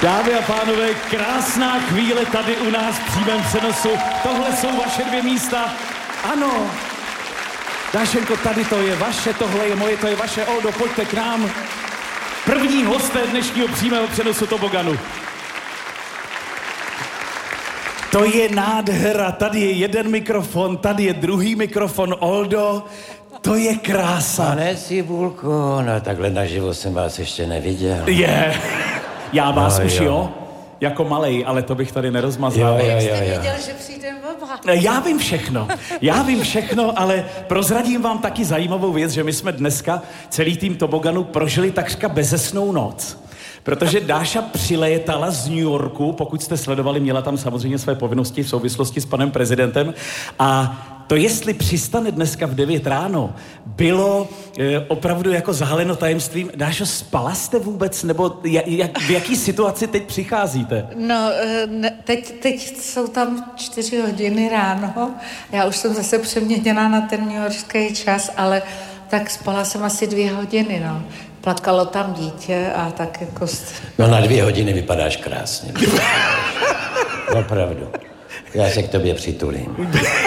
Dámy a pánové, krásná chvíle tady u nás v přímém přenosu. Tohle jsou vaše 2 místa. Ano. Dášenko, tady to je vaše, tohle je moje, to je vaše. Oldo, pojďte k nám. První hosté dnešního přímého přenosu toboganu. To je nádhera, tady je jeden mikrofon, tady je druhý mikrofon, Oldo, to je krása. Pane Cibulko, no takhle naživo jsem vás ještě neviděl. Je, já vás No, už jo. jo, jako malej, ale to bych tady nerozmazal. Jo. Viděl, že přijde baba. Já vím všechno, ale prozradím vám taky zajímavou věc, že my jsme dneska celý tým toboganu prožili takřka bezesnou noc. Protože Dáša přilétala z New Yorku, pokud jste sledovali, měla tam samozřejmě své povinnosti v souvislosti s panem prezidentem. A to, jestli přistane dneska v 9 ráno, bylo opravdu jako zahaleno tajemstvím. Dášo, spala jste vůbec? Nebo v jaký situaci teď přicházíte? No, teď jsou tam 4 hodiny ráno. Já už jsem zase přeměněná na ten newyorský čas, ale tak spala jsem asi 2 hodiny, no. Plakalo tam dítě a tak jako... No na 2 hodiny vypadáš krásně. Opravdu. Já se k tobě přitulím.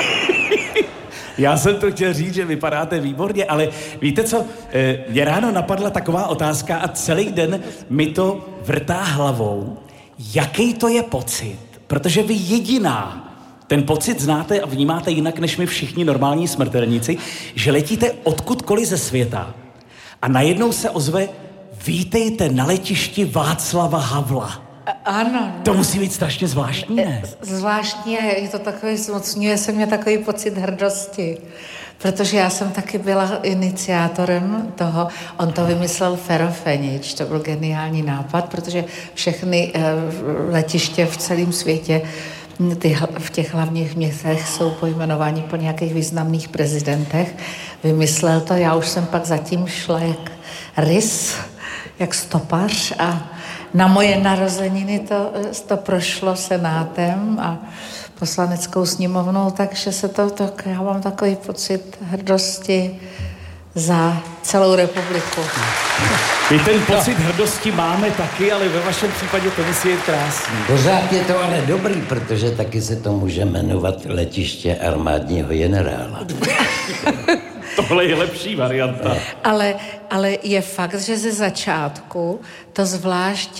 Já jsem to chtěl říct, že vypadáte výborně, ale víte co, mě ráno napadla taková otázka a celý den mi to vrtá hlavou. Jaký to je pocit? Protože vy jediná ten pocit znáte a vnímáte jinak než my všichni normální smrtelníci, že letíte odkudkoliv ze světa a najednou se ozve: vítejte na letišti Václava Havla. Ano. To musí být strašně zvláštní, ne? Zvláštní, je to takový, zmocňuje se mě takový pocit hrdosti, protože já jsem taky byla iniciátorem toho, on to vymyslel Fero Fenič, to byl geniální nápad, protože všechny letiště v celém světě v těch hlavních městech jsou pojmenováni po nějakých významných prezidentech. Vymyslel to, já už jsem pak zatím šla jak rys, jak stopař a na moje narozeniny to prošlo senátem a poslaneckou sněmovnou, takže já mám takový pocit hrdosti za celou republiku. My ten pocit hrdosti máme taky, ale ve vašem případě to musí být krásný. Pořád je to ale dobrý, protože taky se to může jmenovat letiště armádního generála. Tohle je lepší varianta. Ale je fakt, že ze začátku to zvlášť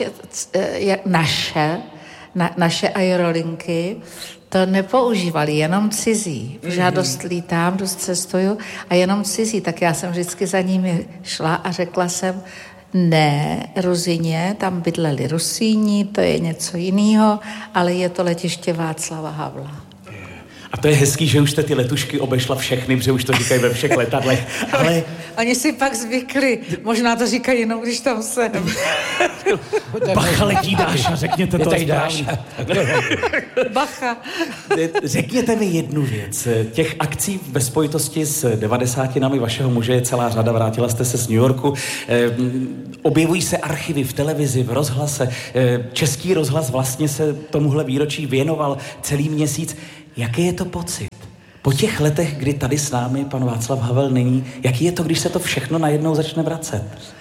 naše aerolinky to nepoužívali, jenom cizí. Já dost lítám, dost cestuju a jenom cizí. Tak já jsem vždycky za nimi šla a řekla jsem: ne, Ruzině, tam bydleli Rusíni, to je něco jiného, ale je to letiště Václava Havla. A to je hezký, že už jste ty letušky obešla všechny, protože už to říkají ve všech letadlech, ale... Oni si pak zvykli, možná to říkají jenom, když tam jsem. Bacha, letí Dáša, řekněte to správně. Bacha. Řekněte mi jednu věc. Těch akcí ve spojitosti s 90 vašeho muže je celá řada, vrátila jste se z New Yorku. Objevují se archivy v televizi, v rozhlase. Český rozhlas vlastně se tomuhle výročí věnoval celý měsíc. Jaký je to pocit? Po těch letech, kdy tady s námi pan Václav Havel není, jaký je to, když se to všechno najednou začne vracet?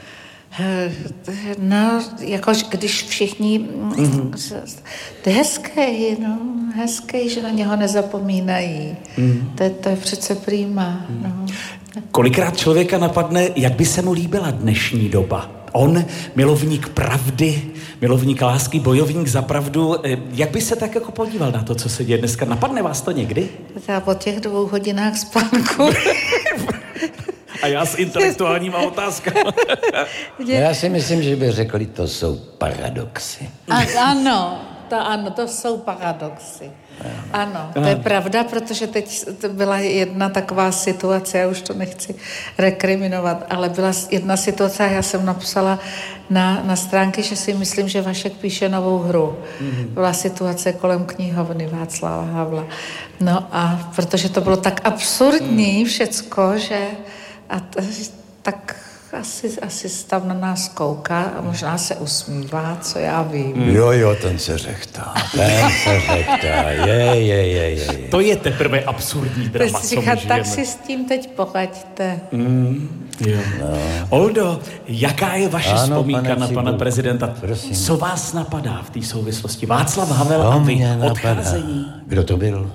No, jako když všichni... To je hezký, no, hezký, že na něho nezapomínají. To je přece prima, no. Kolikrát člověka napadne, jak by se mu líbila dnešní doba? On, milovník pravdy, milovník lásky, bojovník za pravdu, jak by se tak jako podíval na to, co se děje dneska? Napadne vás to někdy? Já po těch 2 hodinách spánku. A já s intelektuálníma otázkama. Já si myslím, že by řekli, to jsou paradoxy. Ano, to jsou paradoxy. Ano, to je pravda, protože teď to byla jedna taková situace, já už to nechci rekriminovat, ale byla jedna situace a já jsem napsala na stránky, že si myslím, že Vašek píše novou hru. Byla situace kolem knihovny Václava Havla. No a protože to bylo tak absurdní všecko, že tak asi tam na nás kouká a možná se usmívá, co já vím. Jo, ten se řechtá. Je. To je teprve absurdní drama, co my žijeme. Tak si s tím teď poraďte. Jo. No. Oldo, jaká je vaše vzpomínka na pana prezidenta? Prosím. Co vás napadá v té souvislosti? Václav Havel a vy, odcházení? Kdo to byl?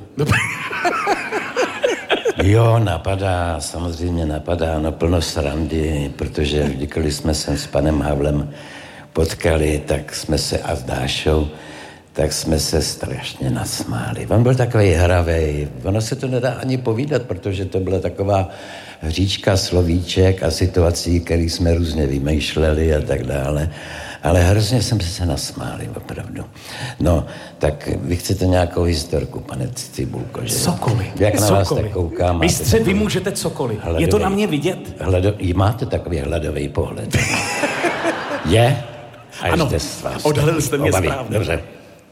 Jo, samozřejmě napadá, no plno srandy, protože když jsme se s panem Havlem potkali, tak jsme se a s Dášou, tak jsme se strašně nasmáli. On byl takový hravej, ono se to nedá ani povídat, protože to byla taková hříčka slovíček a situací, které jsme různě vymýšleli a tak dále. Ale hrozně jsem se nasmáli, opravdu. No, tak vy chcete nějakou historku, pane Cibulko, že? Cokoliv. Jak na vás tak koukám. Mistře, vy můžete cokoliv. Je to na mě vidět? Máte takový hladový pohled. Je? Ano, odhalil jste mě správně. Dobře.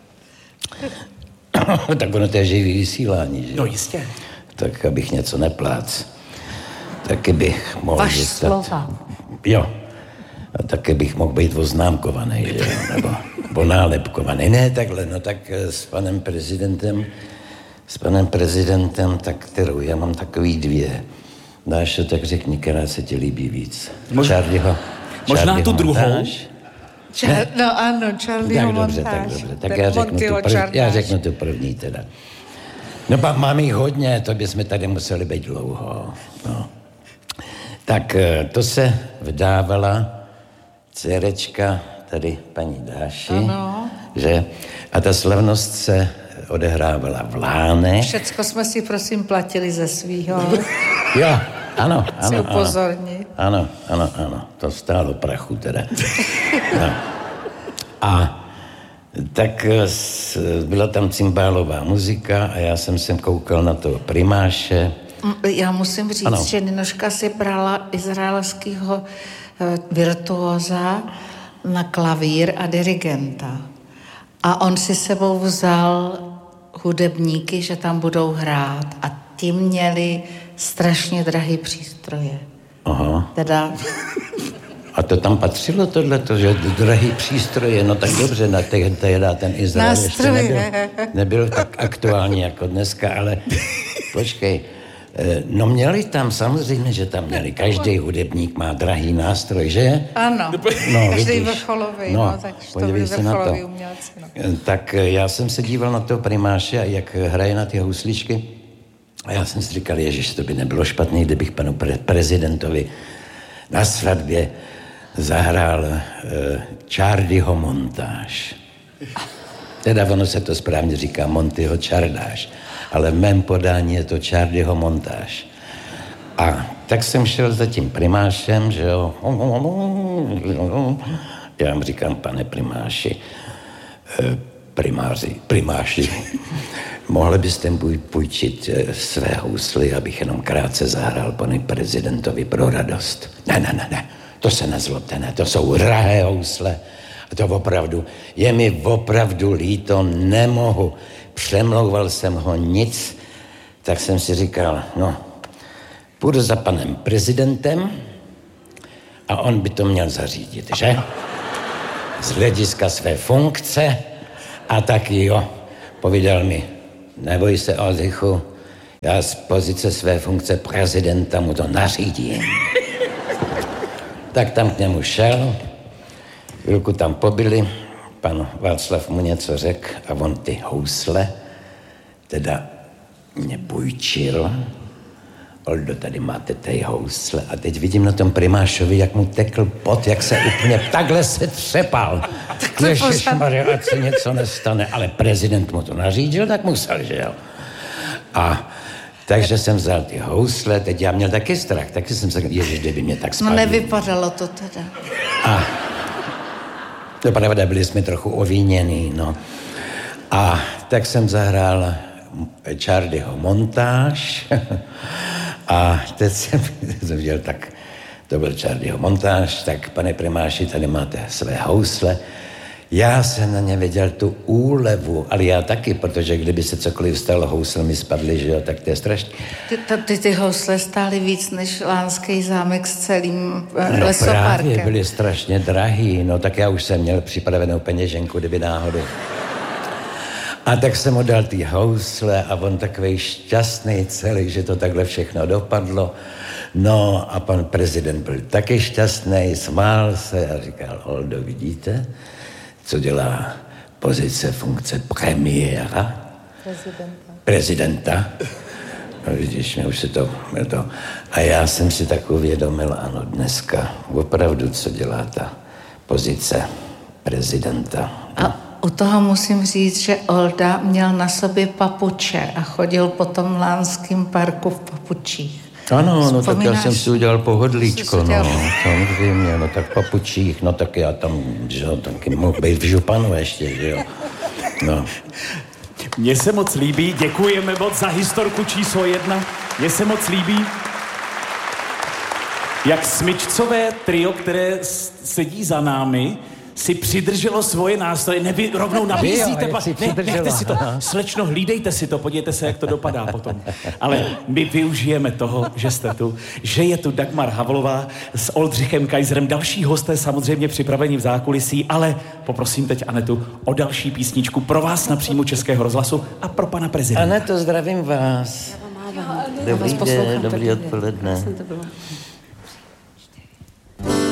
Tak ono to je živý vysílání, že? No jistě. Tak abych něco neplác. Taky bych mohl... Vaš slova. Jo. A taky bych mohl být oznámkovaný, že jo? Nebo nálepkovaný. Ne, takhle, no tak s panem prezidentem, tak kterou, já mám takový dvě. Dáš, tak řekni, která se ti líbí víc. Možná tu druhou? No ano, Charlieho Montáž. Tak dobře, tak já řeknu tu první teda. No pak mám jich hodně, to bychom tady museli být dlouho. No. Tak to se vdávala dcerečka tady paní Dáši, ano. Že? A ta slavnost se odehrávala v Lánech. Všecko jsme si prosím platili ze svýho. Jo, ano. Chci upozornit. Ano, to stálo prachu teda. No. A tak byla tam cymbálová muzika a já jsem sem koukal na toho primáše. Já musím říct, že Ninoška si brala izraelského virtuóza na klavír a dirigenta. A on si sebou vzal hudebníky, že tam budou hrát a ti měli strašně drahý přístroje. Aha. Teda... A to tam patřilo tohleto, že drahý přístroje, no tak dobře, na tehda ten Izrael ještě nebyl tak aktuální jako dneska, ale počkej, no měli tam, samozřejmě, že tam měli, každý hudebník má drahý nástroj, že? Ano, no, každý vrcholový, tak to byli vrcholoví umělci. No. Tak já jsem se díval na toho primáše, jak hraje na ty housličky a já jsem si říkal, ježiš, to by nebylo špatný, kdybych panu prezidentovi na svatbě zahrál Charlieho Montáž. Teda ono se to správně říká Montyho Čardáš, ale v mém podání je to Charlieho Montáž. A tak jsem šel za tím primášem, že jo. Já mu říkám, pane primáši, mohli byste půjčit své hously, abych jenom krátce zahrál panu prezidentovi pro radost. Ne, to se nezlobte, ne, to jsou drahé housle. A to opravdu, je mi opravdu líto, nemohu. Přemlouval jsem ho nic, tak jsem si říkal, no, půjdu za panem prezidentem a on by to měl zařídit, že? Z hlediska své funkce a taky jo, povídal mi, neboj se, Oldřichu, já z pozice své funkce prezidenta mu to nařídím. Tak tam k němu šel, chvilku tam pobyli, pan Václav mu něco řekl a on ty housle teda mě půjčil. Oldo, tady máte ty housle. A teď vidím na tom primášovi, jak mu tekl pot, jak se úplně takhle se třepal. Ježišmarja, ať se něco nestane. Ale prezident mu to nařídil, tak musel, že jo. A takže jsem vzal ty housle, teď já měl taky strach, taky jsem se ježiš, kdyby mě tak spadl. No nevypadalo to teda. A to pravda, byli jsme trochu ovíněný, no. A tak jsem zahrál Charlieho Montáž a teď jsem viděl, tak to byl Charlieho Montáž, tak pane primáši, tady máte své housle, Já jsem na ně viděl tu úlevu, ale já taky, protože kdyby se cokoliv stalo, housle mi spadly, že jo, tak to je strašný. Ty housle stály víc než Lánský zámek s celým No lesoparkem. právě, byly strašně drahý, no tak já už jsem měl připravenou peněženku, kdyby náhodou. A tak jsem mu dal ty housle a on takovej šťastný celý, že to takhle všechno dopadlo. No a pan prezident byl taky šťastný, smál se a říkal, Oldo, vidíte, co dělá pozice funkce premiéra? Prezidenta. No vidíš, mě už se to. A já jsem si tak uvědomil, ano, dneska opravdu, co dělá ta pozice prezidenta. A u toho musím říct, že Olda měl na sobě papuče a chodil po tom Lánském parku v papučích. Ano, no tak já jsem si udělal pohodlíčko, no, samozřejmě, no tak papučích, no tak já tam, že jo, taky mohl být v županu ještě, že jo, no. Mně se moc líbí, děkujeme moc za historku číslo 1, mně se moc líbí, jak smyčcové trio, které sedí za námi, si přidrželo svoje nástroje, rovnou nabízíte, nechte si to, slečno, hlídejte si to, podívejte se, jak to dopadá potom. Ale my využijeme toho, že jste tu, že je tu Dagmar Havlová s Oldřichem Kaiserem, další hosté samozřejmě připraveni v zákulisí, ale poprosím teď Anetu o další písničku pro vás na příjmu Českého rozhlasu a pro pana prezidenta. Aneto, zdravím vás. Dobrý den, dobrý odpoledne.